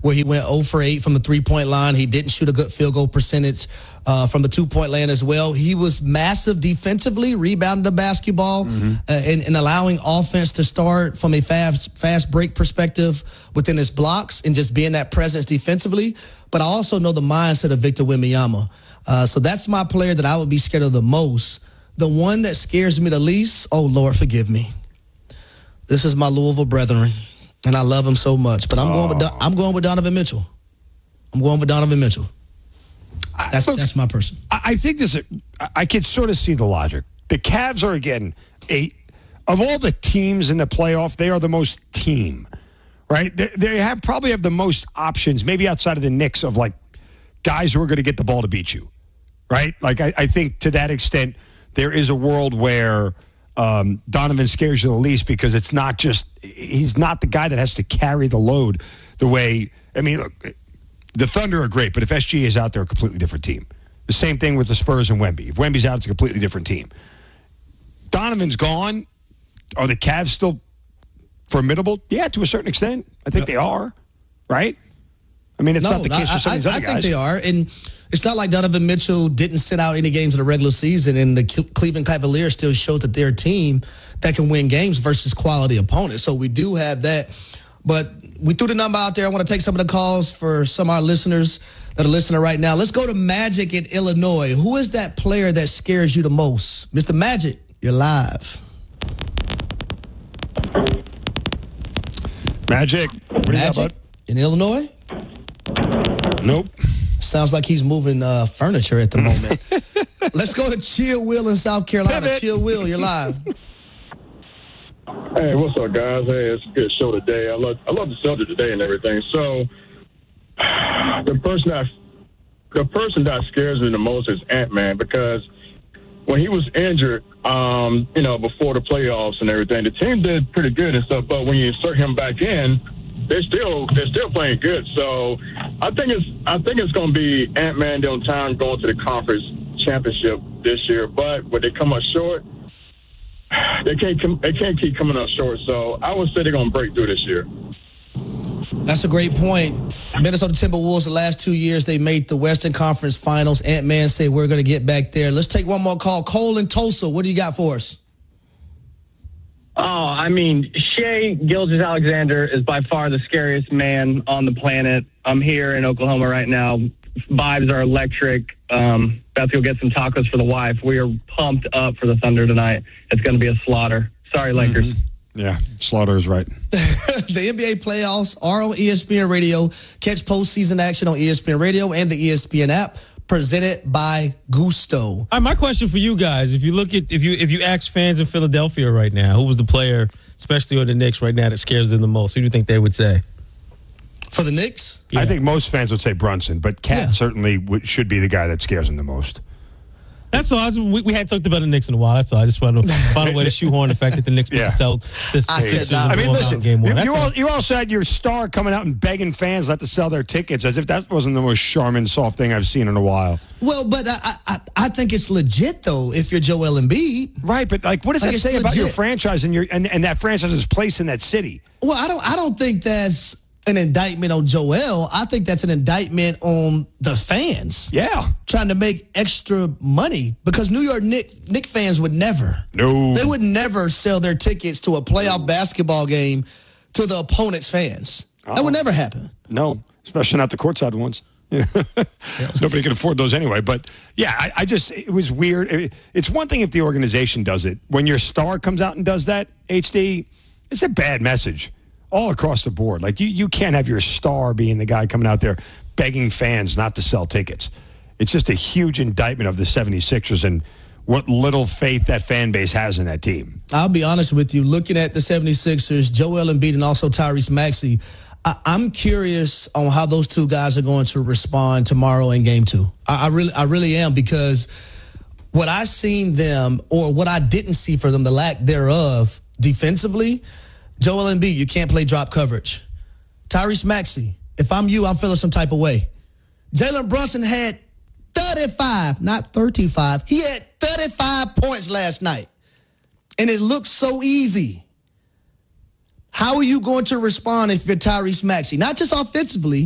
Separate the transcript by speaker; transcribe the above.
Speaker 1: where he went 0 for 8 from the three-point line. He didn't shoot a good field goal percentage from the two-point land as well. He was massive defensively, rebounding the basketball, and allowing offense to start from a fast break perspective within his blocks and just being that presence defensively. But I also know the mindset of Victor Wembanyama. So that's my player that I would be scared of the most. The one that scares me the least, oh, Lord, forgive me. This is my Louisville brethren, and I love him so much. But I'm going with Donovan Mitchell. I'm going with Donovan Mitchell. That's my person.
Speaker 2: I think I can sort of see the logic. The Cavs are, again, of all the teams in the playoff, they are the most team, right? They probably have the most options, maybe outside of the Knicks, of like guys who are going to get the ball to beat you, right? Like I think to that extent, there is a world where Donovan scares you the least because he's not the guy that has to carry the load the way, I mean, look, the Thunder are great, but if SGA is out there, a completely different team. The same thing with the Spurs and Wemby. If Wemby's out, it's a completely different team. Donovan's gone. Are the Cavs still formidable? Yeah, to a certain extent. I think they are, right? I mean, it's not the case for some of these other guys.
Speaker 1: I think they are, and it's not like Donovan Mitchell didn't sit out any games in the regular season, and the Cleveland Cavaliers still showed that they're a team that can win games versus quality opponents. So we do have that. But we threw the number out there. I want to take some of the calls for some of our listeners that are listening right now. Let's go to Magic in Illinois. Who is that player that scares you the most? Mr. Magic, you're live.
Speaker 2: Magic. What do you got, bud?
Speaker 1: In Illinois?
Speaker 2: Nope.
Speaker 1: Sounds like he's moving furniture at the moment. Let's go to Chill Will in South Carolina.
Speaker 2: Pivot.
Speaker 1: Chill Will, you're live.
Speaker 3: Hey, what's up, guys? Hey, it's a good show today. I love the subject today and everything. So, the person that scares me the most is Ant-Man, because when he was injured, before the playoffs and everything, the team did pretty good and stuff. But when you insert him back in, they're still playing good. So, I think it's going to be Ant-Man the time going to the conference championship this year. But when they come up short, they can't keep coming up short. So I would say they're going to break through this year.
Speaker 1: That's a great point. Minnesota Timberwolves, the last 2 years, they made the Western Conference Finals. Ant-Man said we're going to get back there. Let's take one more call. Cole in Tulsa, what do you got for us?
Speaker 4: Oh, I mean, Shai Gilgeous-Alexander is by far the scariest man on the planet. I'm here in Oklahoma right now. Vibes are electric. About to go get some tacos for the wife. We are pumped up for the Thunder tonight. It's going to be a slaughter. Sorry, Lakers.
Speaker 2: Mm-hmm. Yeah, slaughter is right.
Speaker 1: The NBA playoffs are on ESPN Radio. Catch postseason action on ESPN Radio and the ESPN app. Presented by Gusto.
Speaker 5: All right, my question for you guys: if you ask fans in Philadelphia right now, who was the player, especially on the Knicks right now, that scares them the most? Who do you think they would say?
Speaker 1: For the Knicks?
Speaker 2: Yeah. I think most fans would say Brunson, but Cat certainly should be the guy that scares them the most.
Speaker 5: That's all. We hadn't talked about the Knicks in a while. That's all. I just wanted to find a way to shoehorn the fact that the Knicks beat the Sixers.
Speaker 2: I mean, listen, you all said your star coming out and begging fans not to sell their tickets as if that wasn't the most charming, soft thing I've seen in a while.
Speaker 1: Well, but I think it's legit, though, if you're Joel Embiid.
Speaker 2: Right, but what does that say about your franchise and that franchise's place in that city?
Speaker 1: Well, I don't think that's an indictment on Joel. I think that's an indictment on the fans.
Speaker 2: Yeah.
Speaker 1: Trying to make extra money, because New York Knicks fans would never.
Speaker 2: No.
Speaker 1: They would never sell their tickets to a playoff basketball game to the opponent's fans. That would never happen.
Speaker 2: No, especially not the courtside ones. Nobody can afford those anyway. But, yeah, it was weird. It's one thing if the organization does it. When your star comes out and does that, HD, it's a bad message. All across the board. Like, you can't have your star being the guy coming out there begging fans not to sell tickets. It's just a huge indictment of the 76ers and what little faith that fan base has in that team.
Speaker 1: I'll be honest with you. Looking at the 76ers, Joel Embiid and also Tyrese Maxey, I'm curious on how those two guys are going to respond tomorrow in Game 2. I really am, because what I seen them, or what I didn't see for them, the lack thereof defensively, Joel Embiid, you can't play drop coverage. Tyrese Maxey, if I'm you, I'm feeling some type of way. Jalen Brunson had 35, not 35. He had 35 points last night. And it looks so easy. How are you going to respond if you're Tyrese Maxey? Not just offensively,